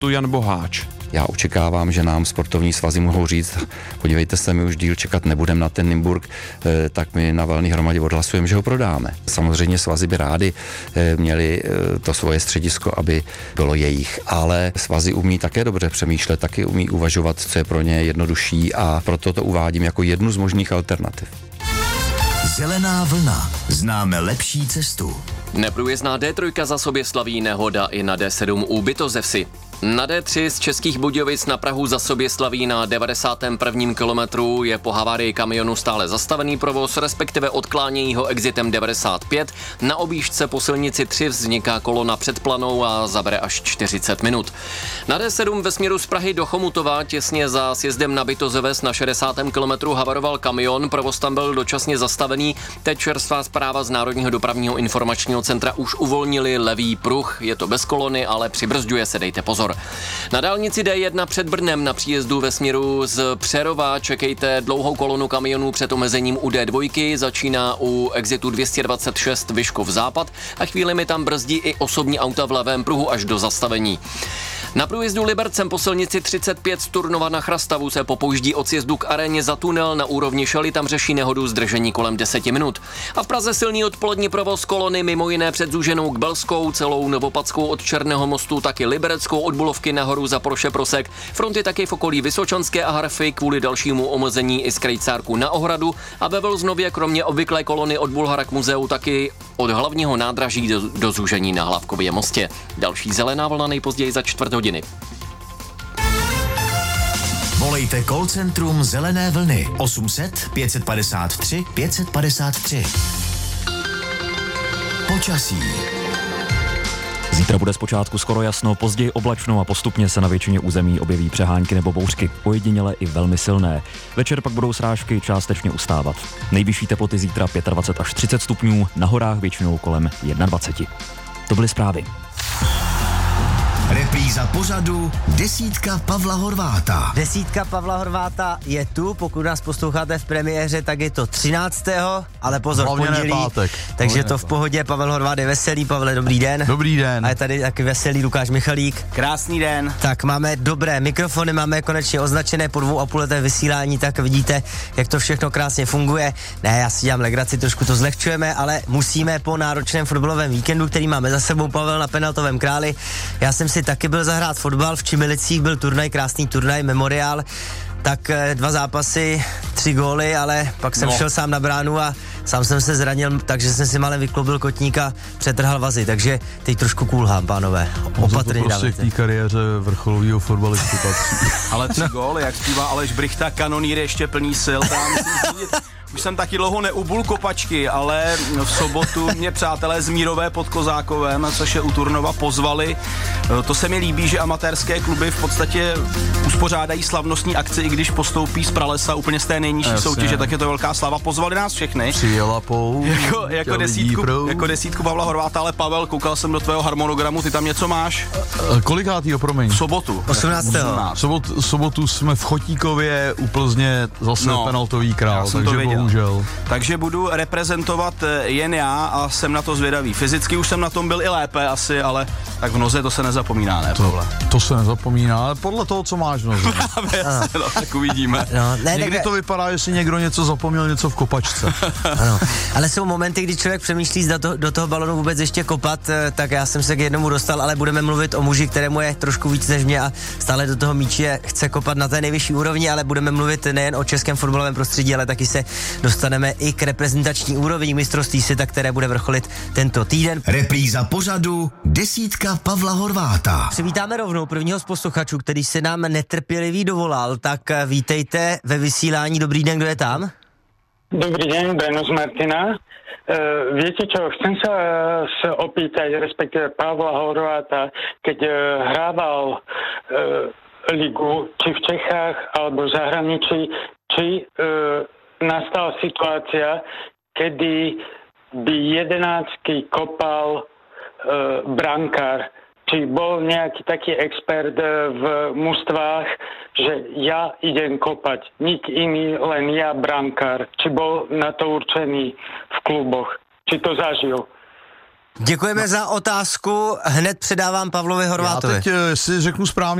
Jan Boháč. Já očekávám, že nám sportovní svazy mohou říct, podívejte se, my už díl čekat nebudeme na ten Nymburk, tak my na valné hromadě odhlasujeme, že ho prodáme. Samozřejmě svazy by rádi měli to svoje středisko, aby bylo jejich, ale svazy umí také dobře přemýšlet, taky umí uvažovat, co je pro ně jednodušší a proto to uvádím jako jednu z možných alternativ. Zelená vlna. Známe lepší cestu. Neprůjezdná D3 za sobě slaví nehoda i na D7 u Bytozevsi. Na D3 z Českých Budějovic na Prahu za sobě slaví na 91. kilometru je po havárii kamionu stále zastavený provoz, respektive odklánějí ho exitem 95. Na objížďce po silnici 3 vzniká kolona před planou a zabere až 40 minut. Na D7 ve směru z Prahy do Chomutova těsně za sjezdem na Bytozeves na 60. kilometru havaroval kamion, provoz tam byl dočasně zastavený. Teď čerstvá zpráva z Národního dopravního informačního centra už uvolnili levý pruh. Je to bez kolony, ale přibrzďuje se, dejte pozor. Na dálnici D1 před Brnem na příjezdu ve směru z Přerova čekejte dlouhou kolonu kamionů před omezením u D2, začíná u exitu 226 Vyškov západ a chvílemi tam brzdí i osobní auta v levém pruhu až do zastavení. Na průjezdu Libercem po silnici 35 z Turnova na Chrastavu se popouždí od sjezdu k aréně za tunel na úrovni Šely, tam řeší nehodu zdržení kolem 10 minut. A v Praze silný odpolední provoz kolony mimo jiné před Zúženou k Belskou, celou Novopadskou od Černého mostu, taky Libereckou od Bulovky nahoru za Proše-Prosek. Fronty taky v okolí Vysočanské a Harfy kvůli dalšímu omezení i z Krejcárku na Ohradu a ve Velznově kromě obvyklé kolony od Bulhara k muzeu taky od hlavního nádraží do Zúžení na Hlavkově mostě. Další zelená vlna nejpozději za 4 hodiny. Volejte call centrum Zelené vlny 800 553 553. Počasí. Zítra bude zpočátku skoro jasno, později oblačno a postupně se na většině území objeví přehánky nebo bouřky, ojediněle i velmi silné. Večer pak budou srážky částečně ustávat. Nejvyšší teploty zítra 25 až 30 stupňů, na horách většinou kolem 21. To byly zprávy. Repríza pořadu Desítka Pavla Horváta. Desítka Pavla Horváta je tu, pokud nás posloucháte v premiéře, tak je to 13. ale pozor, pondělí, takže to v pohodě. Pavel Horvát je veselý. Pavle, dobrý den. Dobrý den. A je tady taky veselý Lukáš Michalík. Krásný den. Tak máme dobré mikrofony, máme konečně označené po 2,5 leté vysílání, tak vidíte, jak to všechno krásně funguje. Ne, já si dělám legraci, trošku to zlehčujeme, ale musíme po náročném fotbalovém víkendu, který máme za sebou, Pavel, na penaltovém králi. Já jsem si taky byl zahrát fotbal, v Čimilicích byl turnaj, krásný turnaj, Memoriál, tak 2 zápasy, 3 góly, ale pak jsem šel sám na bránu a sám jsem se zranil, takže jsem si malem vykloubil kotník a přetrhal vazy, takže teď trošku kůlhám, pánové. Opatrně dávajte. Prostě k té kariéře vrcholového fotbalisty patří. Ale 3 góly, jak zpívá Aleš Brichta, kanonýr ještě plný sil, tam už jsem taky dlouho neubul kopačky, ale v sobotu mě přátelé z Mírové pod Kozákovem, což je u Turnova, pozvali. To se mi líbí, že amatérské kluby v podstatě uspořádají slavnostní akci, i když postoupí z pralesa úplně z té nejnižší soutěže, tak je to velká slava. Pozvali nás všechny. Přijela pou. Jako desítku Pavla Horváta, ale Pavel, koukal jsem do tvého harmonogramu, ty tam něco máš? Kolikátýho, promiň? V sobotu. 18. Sobotu jsme v Chotíkově u Plzně zase penaltový král, takže bohužel. Takže budu reprezentovat jen já a jsem na to zvědavý. Fyzicky už jsem na tom byl i lépe asi, ale tak v noze to se nezapomíná, ne, Pavle? To se nezapomíná, ale podle toho, co máš v noze. Tak uvidíme. Někdy to vypadá, že si někdo něco zapomněl, něco v kopačce. Ano. Ale jsou momenty, kdy člověk přemýšlí, zda do toho balonu vůbec ještě kopat, tak já jsem se k jednomu dostal, ale budeme mluvit o muži, kterému je trošku víc než mě a stále do toho míče chce kopat na té nejvyšší úrovni, ale budeme mluvit nejen o českém fotbalovém prostředí, ale taky se dostaneme i k reprezentační úrovni mistrovství světa, které bude vrcholit tento týden. Repríza pořadu Desítka Pavla Horváta. Přivítáme rovnou prvního z posluchačů, který se nám netrpělivý dovolal, tak vítejte ve vysílání. Dobrý den, kdo je tam? Dobrý den, Breno z Martina. Viete čo, chcem sa opýtať, respektíve Pavla Horváta, keď hrával ligu, či v Čechách alebo v zahraničí, či nastala situácia, kedy by 11 kopal brankár. Či bol nejaký taký expert v mužstvách, že ja idem kopať, nik iný, len ja brankár. Či bol na to určený v kluboch? Či to zažil? Děkujeme za otázku, hned předávám Pavlovi Horvátovi. Já teď si řeknu správně